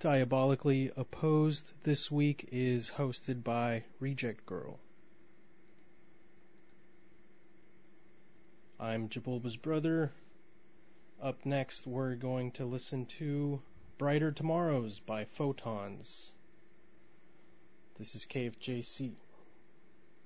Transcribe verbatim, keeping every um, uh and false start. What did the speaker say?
Diabolically Opposed this week is hosted by Reject Girl. I'm Jabulba's brother. Up next, we're going to listen to Brighter Tomorrows by Photons. This is K F J C.